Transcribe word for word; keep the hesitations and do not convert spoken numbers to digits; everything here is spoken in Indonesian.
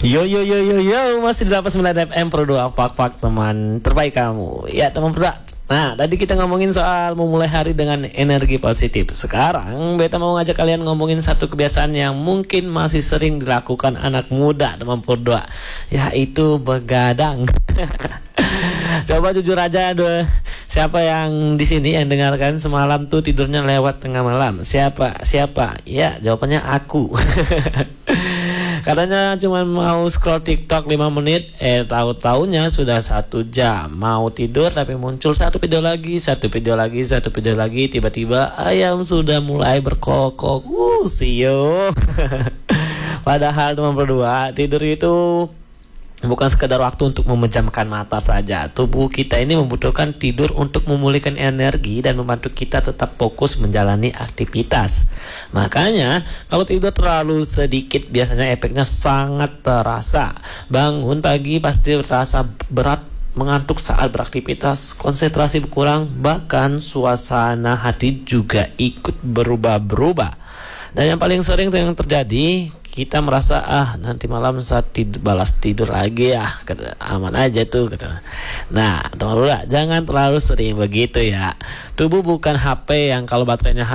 Yo yo yo yo yo, masih delapan puluh sembilan F M Pro dua Fak-Fak, teman terbaik kamu. Ya teman Pro. Nah, tadi kita ngomongin soal memulai hari dengan energi positif. Sekarang beta mau ngajak kalian ngomongin satu kebiasaan yang mungkin masih sering dilakukan anak muda teman Pro dua, yaitu begadang. Coba jujur aja, aduh, siapa yang di sini yang dengarkan semalam tuh tidurnya lewat tengah malam? Siapa? Siapa? Ya, jawabannya aku. Katanya cuma mau scroll TikTok lima menit, eh tahu-taunya sudah satu jam. Mau tidur tapi muncul satu video lagi, satu video lagi, satu video lagi. Tiba-tiba ayam sudah mulai berkokok. Uh, sio. Padahal teman berdua, tidur itu bukan sekedar waktu untuk memejamkan mata saja. Tubuh kita ini membutuhkan tidur untuk memulihkan energi dan membantu kita tetap fokus menjalani aktivitas. Makanya kalau tidur terlalu sedikit biasanya efeknya sangat terasa. Bangun pagi pasti terasa berat, mengantuk saat beraktivitas, konsentrasi berkurang, bahkan suasana hati juga ikut berubah-berubah. Dan yang paling sering yang terjadi, kita merasa ah nanti malam saat tidur, balas tidur lagi ya, kata, aman aja tuh kata. Nah teman-teman, jangan terlalu sering begitu ya. Tubuh bukan H P yang kalau baterainya